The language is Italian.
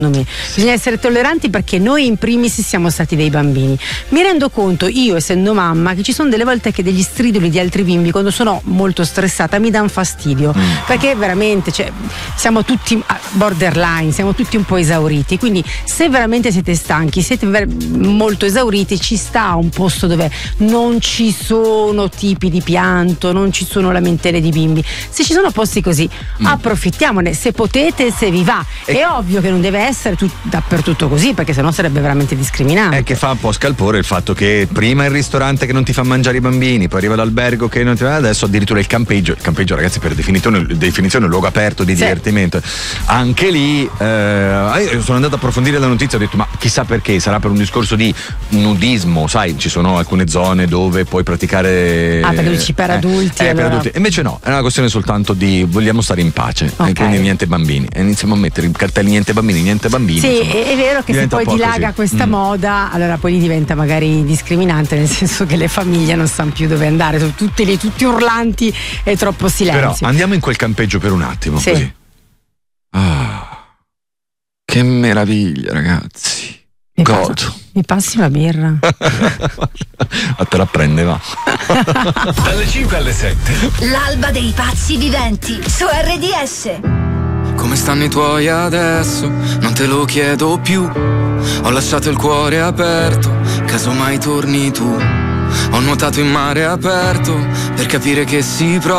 me. Bisogna essere tolleranti perché noi in primis siamo stati dei bambini. Mi rendo conto, io essendo mamma, che ci sono delle volte che degli striduli di altri bimbi, quando sono molto stressata, mi danno fastidio, perché veramente siamo tutti borderline, siamo tutti un po' esauriti, quindi se veramente siete stanchi, siete molto esauriti, ci sta un posto dove non ci sono tipi di pianto, non ci sono lamentele di bimbi. Se ci sono posti così, approfittiamone, se potete, se vi va. È ovvio che non deve essere dappertutto così, perché sennò sarebbe veramente discriminante. È che fa un po' scalpore il fatto che prima il ristorante che non ti fa mangiare i bambini, poi arriva l'albergo che non ti fa, adesso addirittura il campeggio, ragazzi, per definizione è un luogo aperto di divertimento. Anche lì io sono andato a approfondire la notizia, ho detto ma chissà perché, sarà per un discorso di nudismo, sai, ci sono alcune zone dove puoi praticare perché dici per adulti, allora. Per adulti. Invece no, è una questione soltanto di vogliamo stare in pace, e quindi niente bambini, e iniziamo a mettere in cartelli niente bambini. Sì, insomma, è vero che se poi dilaga questa moda, allora poi diventa magari discriminante, nel senso che le famiglie non sanno più dove andare, sono tutti lì, tutti urlanti e troppo silenzio. Però andiamo in quel campeggio per un attimo, così. Che meraviglia, ragazzi. Godo. Mi passi la birra? Ma te la prende, va. Dalle 5 alle 7. L'alba dei pazzi viventi su RDS. Come stanno i tuoi adesso? Non te lo chiedo più. Ho lasciato il cuore aperto, casomai torni tu. Ho nuotato in mare aperto per capire che si prova.